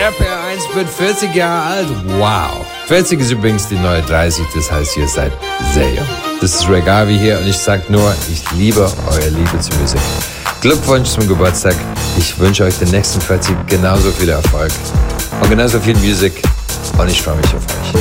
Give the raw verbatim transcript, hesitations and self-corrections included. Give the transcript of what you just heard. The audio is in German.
R P R eins wird vierzig Jahre alt. Wow. vierzig ist übrigens die neue dreißig, das heißt, ihr seid sehr jung. Das ist Ray Garvey hier und ich sag nur, ich liebe eure Liebe zur Musik. Glückwunsch zum Geburtstag. Ich wünsche euch den nächsten vierzig genauso viel Erfolg und genauso viel Musik und ich freue mich auf euch.